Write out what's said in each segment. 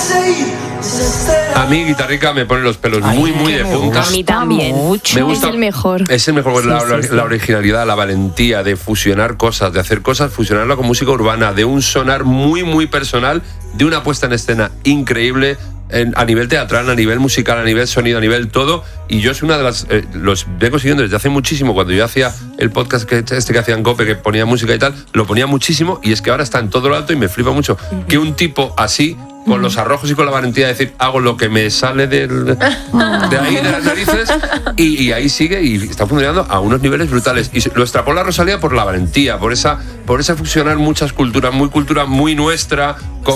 A mí Guitarrica me pone los pelos muy de punta. A mí también. Me gusta, es el mejor. Es el mejor, la originalidad, la valentía de fusionar cosas, de hacer cosas, fusionarla con música urbana, de un sonar muy personal, de una puesta en escena increíble. A nivel teatral, a nivel musical, a nivel sonido, a nivel todo. Y yo es una de las... los vengo siguiendo desde hace muchísimo. Cuando yo hacía el podcast que hacía en COPE, que ponía música y tal, lo ponía muchísimo. Y es que ahora está en todo lo alto y me flipa mucho que un tipo así, con los arrojos y con la valentía de decir, hago lo que me sale de ahí de las narices, y ahí sigue y está funcionando a unos niveles brutales. Y lo extrapola Rosalía por la valentía, por esa fusionar muchas culturas, cultura muy nuestra,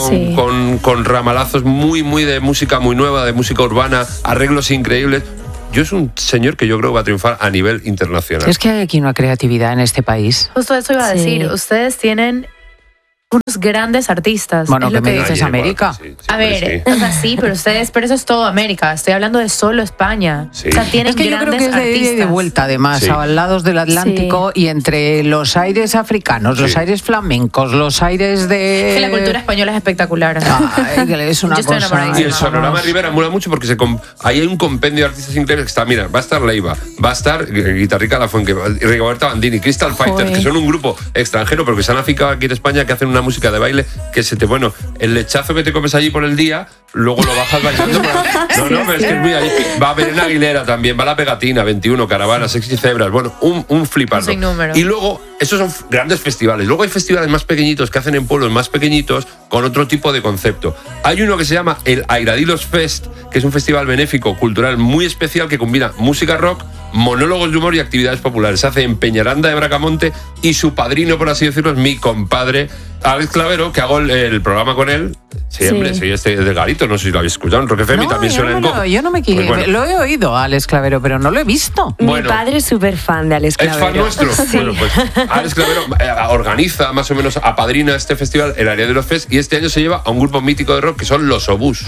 con ramalazos muy de música muy nueva, de música urbana, arreglos increíbles. Yo es un señor que yo creo que va a triunfar a nivel internacional. Es que hay aquí una creatividad en este país. Justo eso iba a decir. Ustedes tienen unos grandes artistas. Bueno, ¿qué me dices, América? A ver, o sea, sí, pero eso es todo América. Estoy hablando de solo España. Sí. O sea, tienen es que yo creo que es de ida y de vuelta, además, a lados del Atlántico, y entre los aires africanos, los aires flamencos, los aires de... Que la cultura española es espectacular. Es una cosa... Y el Sonorama Rivera mola mucho porque ahí hay un compendio de artistas increíbles que está, mira, va a estar Leiva, va a estar Guitarrica Lafuente, Rigoberta Bandini, Crystal Fighters, que son un grupo extranjero, pero que se han aficado aquí en España, que hacen una música de baile que el lechazo que te comes allí por el día, luego lo bajas bailando. Pero es que es muy allí. Va a Belén Aguilera también, va La Pegatina, 21, Caravana, Sexy Cebras, bueno, un flipardo. Y luego, esos son grandes festivales. Luego hay festivales más pequeñitos que hacen en pueblos más pequeñitos con otro tipo de concepto. Hay uno que se llama el Airadilos Fest, que es un festival benéfico, cultural muy especial que combina música rock, monólogos de humor y actividades populares. Se hace en Peñaranda de Bracamonte y su padrino, por así decirlo, es mi compadre Alex Clavero, que hago el programa con él. Siempre, sí, de Garito, no sé si lo habéis escuchado, en Rock FM también suena en COPE. Yo no me quiero, pues lo he oído a Alex Clavero, pero no lo he visto. Mi padre es súper fan de Alex Clavero. ¿Es fan nuestro? Sí. Bueno, pues Alex Clavero organiza, más o menos, apadrina este festival, el Área de los Fest, y este año se lleva a un grupo mítico de rock que son Los Obús.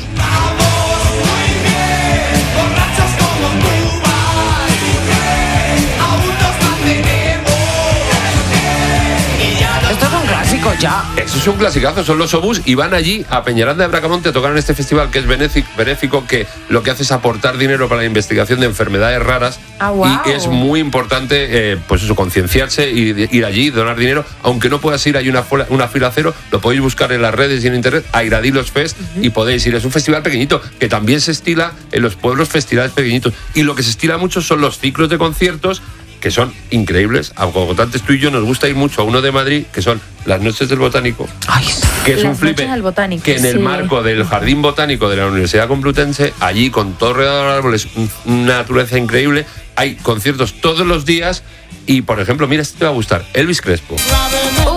Ya. Eso es un clasicazo, son Los Obús y van allí a Peñaranda de Bracamonte a tocar en este festival que es benéfico, que lo que hace es aportar dinero para la investigación de enfermedades raras. Y es muy importante pues eso, concienciarse y ir allí, donar dinero, aunque no puedas ir, hay una fila cero, lo podéis buscar en las redes y en internet, Airadilos Fest, y podéis ir. Es un festival pequeñito que también se estila en los pueblos, festivales pequeñitos, y lo que se estila mucho son los ciclos de conciertos que son increíbles, agotantes. Tú y yo nos gusta ir mucho a uno de Madrid, que son las Noches del Botánico, que es un flipe, que en el marco del Jardín Botánico de la Universidad Complutense, allí con todo rodeado de árboles, una naturaleza increíble, hay conciertos todos los días y, por ejemplo, mira, este te va a gustar, Elvis Crespo.